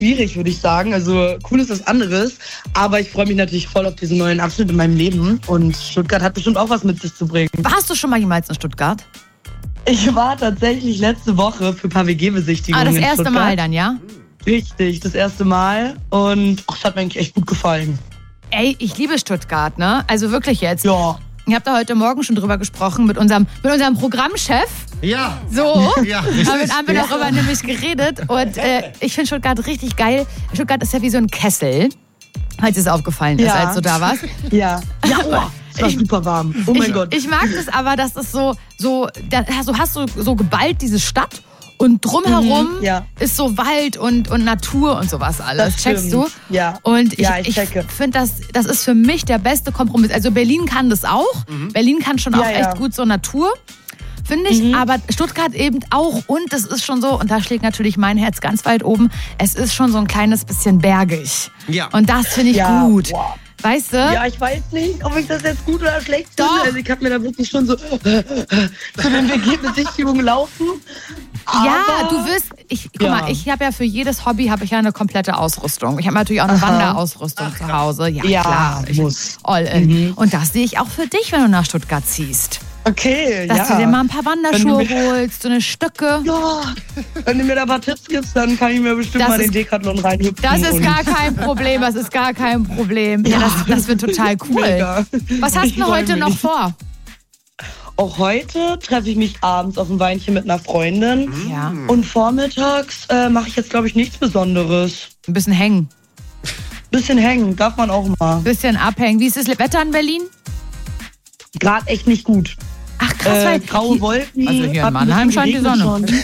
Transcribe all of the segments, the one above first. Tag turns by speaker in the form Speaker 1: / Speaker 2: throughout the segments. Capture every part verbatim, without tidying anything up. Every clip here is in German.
Speaker 1: schwierig, würde ich sagen. Also cool ist was anderes. Aber ich freue mich natürlich voll auf diesen neuen Abschnitt in meinem Leben. Und Stuttgart hat bestimmt auch was mit sich zu bringen.
Speaker 2: Warst du schon mal jemals in Stuttgart?
Speaker 1: Ich war tatsächlich letzte Woche für ein paar W G-Besichtigungen.
Speaker 2: Ah, das
Speaker 1: in
Speaker 2: erste
Speaker 1: Stuttgart.
Speaker 2: Mal dann, ja?
Speaker 1: Richtig, das erste Mal. Und ach, das hat mir eigentlich echt gut gefallen.
Speaker 2: Ey, ich liebe Stuttgart, ne? Also wirklich jetzt.
Speaker 1: Ja.
Speaker 2: Ich habe da heute Morgen schon drüber gesprochen mit unserem, mit unserem Programmchef.
Speaker 3: Ja.
Speaker 2: So,
Speaker 3: Ja,
Speaker 2: damit haben wir darüber nämlich geredet. Und äh, ich finde Stuttgart richtig geil. Stuttgart ist ja wie so ein Kessel, falls es aufgefallen ist,
Speaker 1: Ja.
Speaker 2: als du da warst.
Speaker 1: Ja. Ja, oh, es war
Speaker 2: Ich-
Speaker 1: super warm. Oh mein
Speaker 2: ich,
Speaker 1: Gott.
Speaker 2: Ich mag das aber, dass es so, so, da, so hast du so geballt diese Stadt und drumherum
Speaker 1: Mhm, ja.
Speaker 2: ist so Wald und, und Natur und sowas alles.
Speaker 1: Das
Speaker 2: Checkst
Speaker 1: stimmt.
Speaker 2: du?
Speaker 1: Ja.
Speaker 2: Und ich,
Speaker 1: Ja, ich
Speaker 2: ich
Speaker 1: checke.
Speaker 2: finde, das, das ist für mich der beste Kompromiss. Also Berlin kann das auch. Berlin kann schon auch
Speaker 1: Ja,
Speaker 2: echt
Speaker 1: ja.
Speaker 2: gut so Natur. Finde ich, aber Stuttgart eben auch. Und es ist schon so, und da schlägt natürlich mein Herz ganz weit oben, es ist schon so ein kleines bisschen bergig.
Speaker 3: Ja.
Speaker 2: Und das finde ich
Speaker 1: Ja,
Speaker 2: gut.
Speaker 1: boah.
Speaker 2: Weißt du?
Speaker 1: Ja, ich weiß nicht, ob ich das jetzt gut oder schlecht finde.
Speaker 2: Doch.
Speaker 1: Also ich habe mir da wirklich schon so zu den W G-Besichtigungen laufen.
Speaker 2: Ja,
Speaker 1: Aber-
Speaker 2: du wirst, ich, guck
Speaker 1: Ja.
Speaker 2: mal, ich habe ja für jedes Hobby habe ich ja eine komplette Ausrüstung. Ich habe natürlich auch eine
Speaker 1: Aha.
Speaker 2: Wanderausrüstung zu Hause. Ja,
Speaker 1: Ja,
Speaker 2: klar. Ich,
Speaker 1: muss.
Speaker 2: all in. Und das sehe ich auch für dich, wenn du nach Stuttgart ziehst.
Speaker 1: Okay,
Speaker 2: Dass
Speaker 1: ja.
Speaker 2: du dir mal ein paar Wanderschuhe
Speaker 1: Wenn du mir-
Speaker 2: holst, so eine Stöcke.
Speaker 1: Ja, wenn du mir da ein paar Tipps gibst, dann kann ich mir bestimmt
Speaker 2: Das
Speaker 1: mal
Speaker 2: ist-
Speaker 1: den Decathlon reinhüpfen.
Speaker 2: Das ist
Speaker 1: und-
Speaker 2: gar kein Problem, das ist gar kein Problem. Ja, das, das wird total cool.
Speaker 1: Mega.
Speaker 2: Was hast
Speaker 1: Ich
Speaker 2: du
Speaker 1: freu
Speaker 2: heute noch
Speaker 1: mich.
Speaker 2: vor?
Speaker 1: Auch heute treffe ich mich abends auf ein Weinchen mit einer Freundin.
Speaker 2: Ja,
Speaker 1: Und vormittags äh, mache ich jetzt, glaube ich, nichts Besonderes.
Speaker 2: ein bisschen hängen,
Speaker 1: Bisschen hängen, darf man auch mal.
Speaker 2: ein bisschen abhängen. Wie ist das Wetter in Berlin?
Speaker 1: Gerade echt nicht gut.
Speaker 2: Ach krass,
Speaker 1: Äh,
Speaker 2: weil
Speaker 1: graue Wolken.
Speaker 2: Also hier in
Speaker 1: hat ein
Speaker 2: Mannheim
Speaker 1: bisschen
Speaker 2: scheint die Sonne.
Speaker 1: geregnet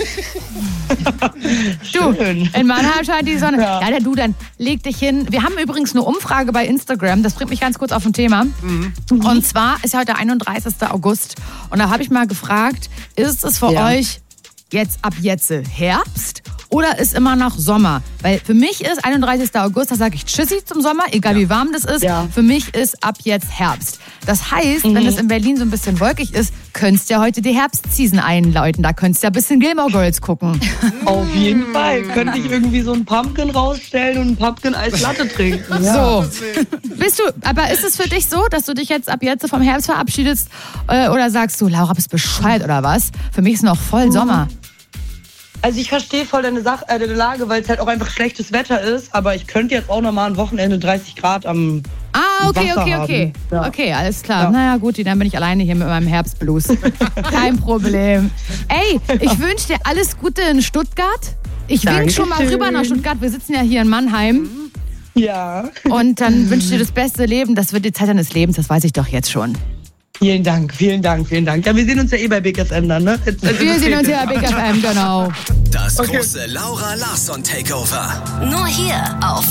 Speaker 1: schon.
Speaker 2: Du,
Speaker 1: Schön.
Speaker 2: in Mannheim scheint die Sonne. Ja.
Speaker 1: Ja.
Speaker 2: ja, du, dann leg dich hin. Wir haben übrigens eine Umfrage bei Instagram, das bringt mich ganz kurz auf ein Thema. Und zwar ist heute einunddreißigster August. Und da habe ich mal gefragt, ist es für
Speaker 1: Ja.
Speaker 2: euch jetzt ab jetzt Herbst oder ist immer noch Sommer? Weil für mich ist einunddreißigster August, da sage ich Tschüssi zum Sommer, egal wie warm das ist.
Speaker 1: Ja.
Speaker 2: Für mich ist ab jetzt Herbst. Das heißt, wenn es in Berlin so ein bisschen wolkig ist, könntest du ja heute die Herbstseason einläuten. Da könntest du ja ein bisschen Gilmore Girls gucken.
Speaker 1: Auf jeden Fall. Könnte ich irgendwie so einen Pumpkin rausstellen und einen Pumpkin-Eis-Latte trinken. Ja.
Speaker 2: So. Bist du, aber ist es für dich so, dass du dich jetzt ab jetzt vom Herbst verabschiedest äh, oder sagst du, Laura, bist Bescheid oder was? Für mich ist noch voll Sommer.
Speaker 1: Also ich verstehe voll deine, Sache, äh, deine Lage, weil es halt auch einfach schlechtes Wetter ist. Aber ich könnte jetzt auch noch mal ein Wochenende dreißig Grad am
Speaker 2: Ah, okay,
Speaker 1: Wasser
Speaker 2: okay, okay.
Speaker 1: haben. Ja.
Speaker 2: Okay, alles klar.
Speaker 1: Ja.
Speaker 2: Naja, gut, dann bin ich alleine hier mit meinem Herbstblues. Kein Problem. Ey, ich wünsche dir alles Gute in Stuttgart. Ich wink
Speaker 1: Dankeschön.
Speaker 2: schon mal rüber nach Stuttgart. Wir sitzen ja hier in Mannheim.
Speaker 1: Ja.
Speaker 2: Und dann wünsche ich dir das beste Leben. Das wird die Zeit deines Lebens, das weiß ich doch jetzt schon.
Speaker 1: Vielen Dank, vielen Dank, vielen Dank. Ja, wir sehen uns ja eh bei Big F M dann, ne? Jetzt, jetzt
Speaker 2: Wir
Speaker 1: ist es
Speaker 2: sehen uns
Speaker 1: spät.
Speaker 2: hier bei Big F M, genau.
Speaker 4: Das große Laura Larsson Takeover.
Speaker 5: Nur hier auf